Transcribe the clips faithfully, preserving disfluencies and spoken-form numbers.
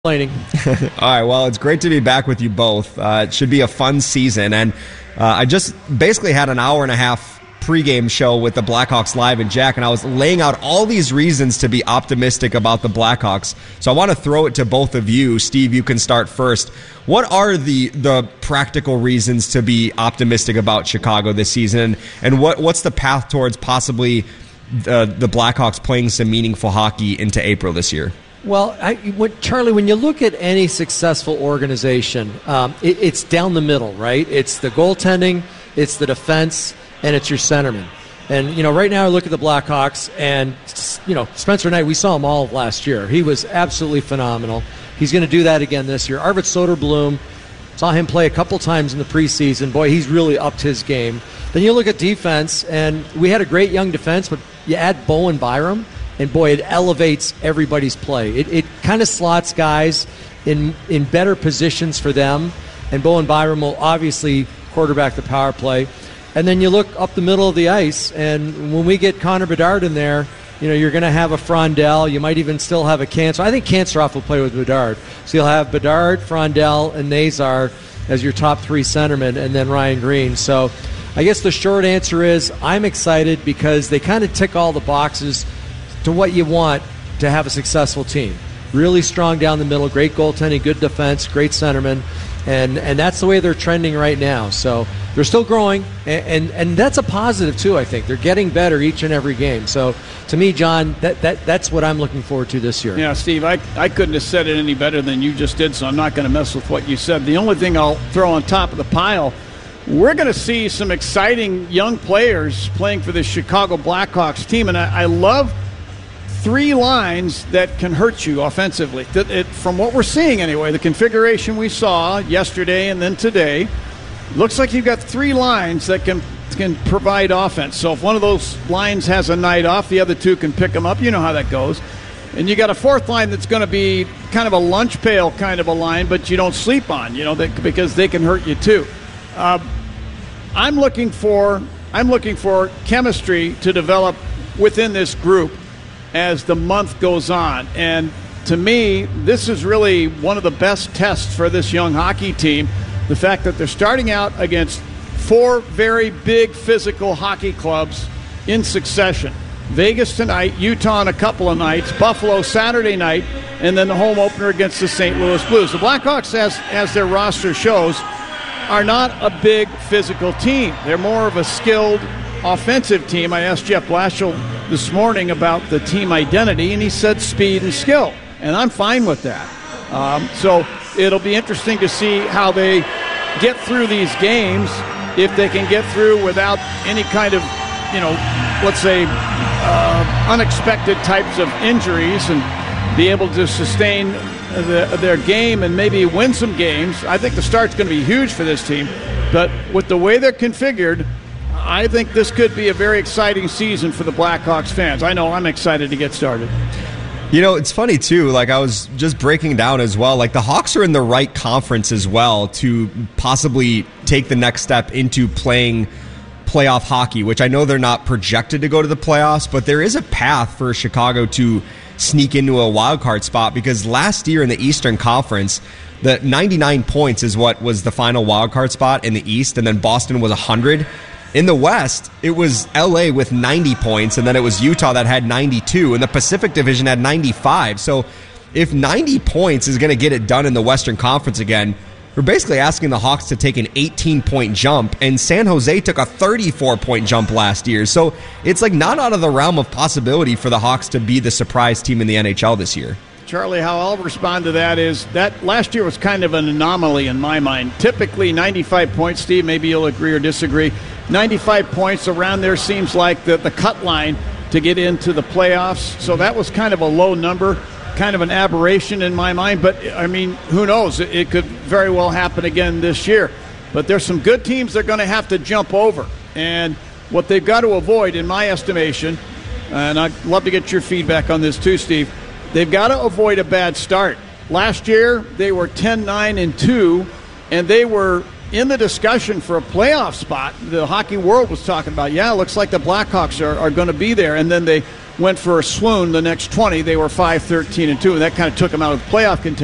Complaining. All right, well, it's great to be back with you both. Uh, it should be a fun season, and uh, I just basically had an hour and a half pregame show with the Blackhawks Live and Jack, and I was laying out all these reasons to be optimistic about the Blackhawks. So I want to throw it to both of you. Steve, you can start first. What are the the practical reasons to be optimistic about Chicago this season, and what what's the path towards possibly the, the Blackhawks playing some meaningful hockey into April this year? Well, I, what, Charlie, when you look at any successful organization, um, it, it's down the middle, right? It's the goaltending, it's the defense, and it's your centerman. And, you know, right now I look at the Blackhawks, and, you know, Spencer Knight, we saw him all of last year. He was absolutely phenomenal. He's going to do that again this year. Arvid Soderblom, saw him play a couple times in the preseason. Boy, he's really upped his game. Then you look at defense, and we had a great young defense, but you add Bowen Byram, and boy, it elevates everybody's play. It, it kind of slots guys in in better positions for them, and Bowen Byram will obviously quarterback the power play. And then you look up the middle of the ice, and when we get Connor Bedard in there, you know, you're going to have a Frondell. You might even still have a Cancer. I think Kansaroff will play with Bedard. So you'll have Bedard, Frondell, and Nazar as your top three centermen, and then Ryan Green. So I guess the short answer is I'm excited because they kind of tick all the boxes to what you want to have a successful team. Really strong down the middle, great goaltending, good defense, great centerman, and and that's the way they're trending right now. So they're still growing, and, and, and that's a positive too, I think. They're getting better each and every game. So to me, John, that, that that's what I'm looking forward to this year. Yeah, Steve, I, I couldn't have said it any better than you just did, so I'm not going to mess with what you said. The only thing I'll throw on top of the pile, we're going to see some exciting young players playing for the Chicago Blackhawks team, and I, I love three lines that can hurt you offensively. It, it, from what we're seeing anyway, the configuration we saw yesterday and then today, looks like you've got three lines that can can provide offense. So if one of those lines has a night off, the other two can pick them up. You know how that goes. And you got a fourth line that's going to be kind of a lunch pail kind of a line, but you don't sleep on, you know, that, because they can hurt you too. Uh, I'm looking for I'm looking for chemistry to develop within this group as the month goes on. And to me, this is really one of the best tests for this young hockey team. The fact that they're starting out against four very big physical hockey clubs in succession. Vegas tonight, Utah in a couple of nights, Buffalo Saturday night, and then the home opener against the Saint Louis Blues. The Blackhawks, as, as their roster shows, are not a big physical team. They're more of a skilled offensive team. I asked Jeff Blashill this morning about the team identity, and he said speed and skill, and I'm fine with that. Um, so it'll be interesting to see how they get through these games, if they can get through without any kind of, you know, let's say, uh, unexpected types of injuries, and be able to sustain the, their game and maybe win some games. I think the start's going to be huge for this team, but with the way they're configured, I think this could be a very exciting season for the Blackhawks fans. I know I'm excited to get started. You know, it's funny, too. Like, I was just breaking down as well. Like, the Hawks are in the right conference as well to possibly take the next step into playing playoff hockey, which I know they're not projected to go to the playoffs, but there is a path for Chicago to sneak into a wild card spot, because last year in the Eastern Conference, the ninety-nine points is what was the final wild card spot in the East, and then Boston was one hundred. In the West, it was L A with ninety points, and then it was Utah that had ninety-two, and the Pacific Division had ninety-five. So if ninety points is going to get it done in the Western Conference again, we're basically asking the Hawks to take an eighteen-point jump, and San Jose took a thirty-four-point jump last year. So it's like not out of the realm of possibility for the Hawks to be the surprise team in the N H L this year. Charlie, how I'll respond to that is that last year was kind of an anomaly in my mind. Typically ninety-five points, Steve, maybe you'll agree or disagree. ninety-five points around there seems like the, the cut line to get into the playoffs. So that was kind of a low number, kind of an aberration in my mind. But, I mean, who knows? It, it could very well happen again this year. But there's some good teams they're going to have to jump over. And what they've got to avoid, in my estimation, and I'd love to get your feedback on this too, Steve, they've got to avoid a bad start. Last year, they were ten nine and two, and they were in the discussion for a playoff spot. The hockey world was talking about, yeah, it looks like the Blackhawks are, are going to be there. And then they went for a swoon the next twenty. They were five thirteen and two, and that kind of took them out of the playoff contention.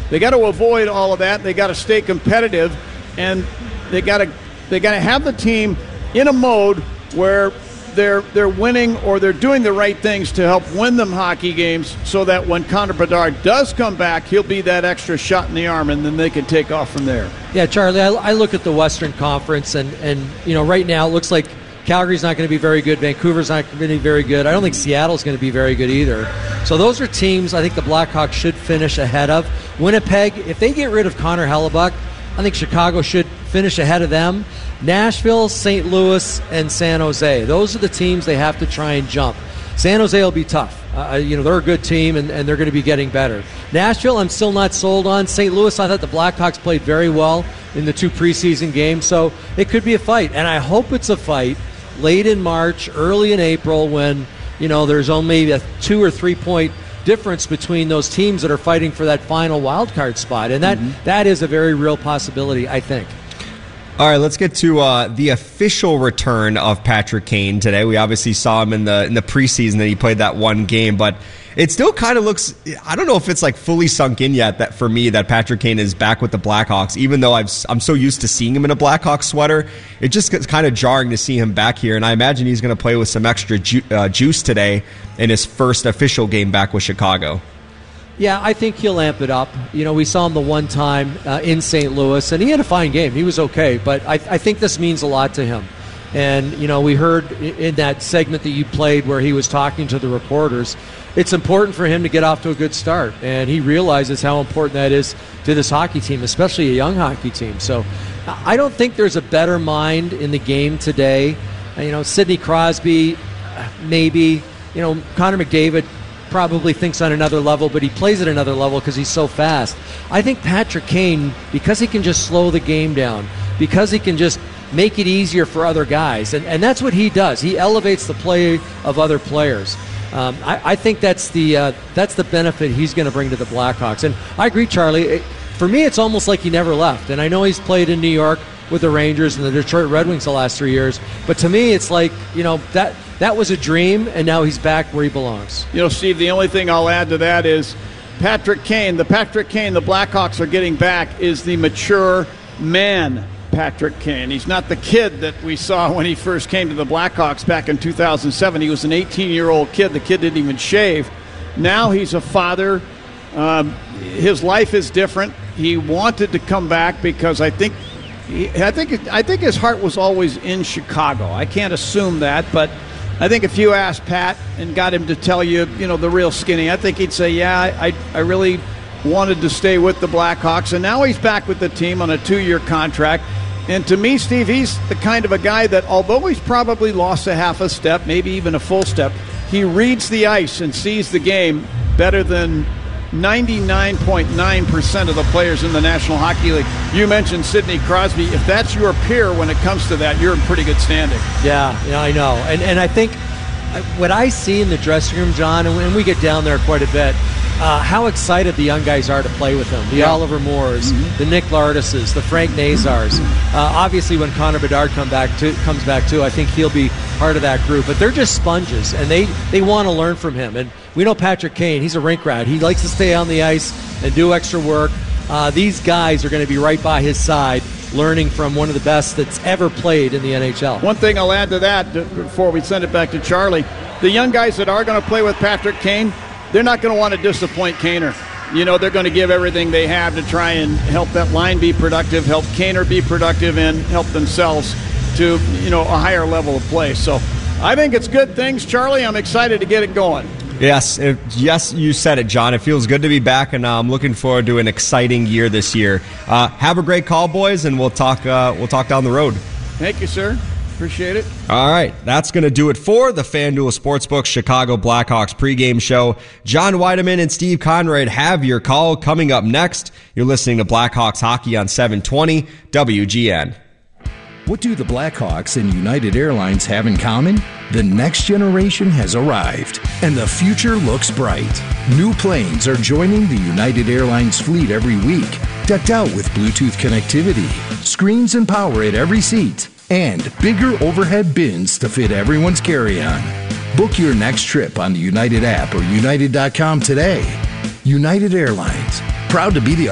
they got to avoid all of that. They got to stay competitive, and they got to they got to have the team in a mode where they're they're winning or they're doing the right things to help win them hockey games, so that when Connor Bedard does come back, he'll be that extra shot in the arm, and then they can take off from there. Yeah, Charlie, I, I look at the Western Conference, and, and you know, right now it looks like Calgary's not going to be very good. Vancouver's not going to be very good. I don't think Seattle's going to be very good either. So those are teams I think the Blackhawks should finish ahead of. Winnipeg, if they get rid of Connor Hellebuyck, I think Chicago should finish ahead of them. Nashville, Saint Louis, and San Jose. Those are the teams they have to try and jump. San Jose will be tough. Uh, you know, they're a good team, and, and they're going to be getting better. Nashville, I'm still not sold on. Saint Louis, I thought the Blackhawks played very well in the two preseason games, so it could be a fight. And I hope it's a fight late in March, early in April, when, you know, there's only a two or three point difference between those teams that are fighting for that final wild card spot. And that, mm-hmm. that is a very real possibility, I think. All right, let's get to uh, the official return of Patrick Kane today. We obviously saw him in the in the preseason that he played that one game, but it still kind of looks, I don't know if it's like fully sunk in yet that for me that Patrick Kane is back with the Blackhawks, even though I've, I'm so used to seeing him in a Blackhawks sweater. It just gets kind of jarring to see him back here, and I imagine he's going to play with some extra ju- uh, juice today in his first official game back with Chicago. Yeah, I think he'll amp it up. You know, we saw him the one time uh, in Saint Louis, and he had a fine game. He was okay, but I, I think this means a lot to him. And, you know, we heard in that segment that you played where he was talking to the reporters, it's important for him to get off to a good start. And he realizes how important that is to this hockey team, especially a young hockey team. So I don't think there's a better mind in the game today. You know, Sidney Crosby, maybe. You know, Connor McDavid probably thinks on another level, but he plays at another level because he's so fast. I think Patrick Kane, because he can just slow the game down, because he can just make it easier for other guys, and, and that's what he does. He elevates the play of other players. Um, I, I think that's the uh, that's the benefit he's going to bring to the Blackhawks. And I agree, Charlie. It, for me, it's almost like he never left. And I know he's played in New York with the Rangers and the Detroit Red Wings the last three years, but to me, it's like, you know, that that was a dream, and now he's back where he belongs. You know, Steve, the only thing I'll add to that is Patrick Kane, the Patrick Kane the Blackhawks are getting back is the mature man Patrick Kane. He's not the kid that we saw when he first came to the Blackhawks back in two thousand seven. He was an eighteen-year-old kid. The kid didn't even shave. Now he's a father. Um, his life is different. He wanted to come back because I think he, I think I think his heart was always in Chicago. I can't assume that, but I think if you asked Pat and got him to tell you, you know, the real skinny, I think he'd say, yeah, I, I really wanted to stay with the Blackhawks. And now he's back with the team on a two-year contract. And to me, Steve, he's the kind of a guy that, although he's probably lost a half a step, maybe even a full step, he reads the ice and sees the game better than ninety-nine point nine percent of the players in the National Hockey League. You mentioned Sidney Crosby. If that's your peer when it comes to that, you're in pretty good standing. Yeah, yeah, I know. And and I think what I see in the dressing room, John, and when we get down there quite a bit, uh, how excited the young guys are to play with them. The yeah. Oliver Moores, mm-hmm. the Nick Lardises, the Frank Nazars. Uh, obviously, when Connor Bedard come back to, comes back too, I think he'll be part of that group. But they're just sponges, and they, they want to learn from him. And we know Patrick Kane, he's a rink rat. He likes to stay on the ice and do extra work. Uh, these guys are going to be right by his side, learning from one of the best that's ever played in the N H L. One thing I'll add to that before we send it back to Charlie, the young guys that are going to play with Patrick Kane, they're not going to want to disappoint Kaner. You know, they're going to give everything they have to try and help that line be productive, help Kaner be productive, and help themselves to, you know, a higher level of play. So I think it's good things, Charlie. I'm excited to get it going. Yes, it, yes, you said it, John. It feels good to be back, and uh, I'm looking forward to an exciting year this year. Uh, have a great call, boys, and we'll talk. Uh, we'll talk down the road. Thank you, sir. Appreciate it. All right, that's going to do it for the FanDuel Sportsbook Chicago Blackhawks pregame show. John Weideman and Steve Conrad have your call coming up next. You're listening to Blackhawks Hockey on seven twenty W G N. What do the Blackhawks and United Airlines have in common? The next generation has arrived, and the future looks bright. New planes are joining the United Airlines fleet every week, decked out with Bluetooth connectivity, screens and power at every seat, and bigger overhead bins to fit everyone's carry-on. Book your next trip on the United app or united dot com today. United Airlines, proud to be the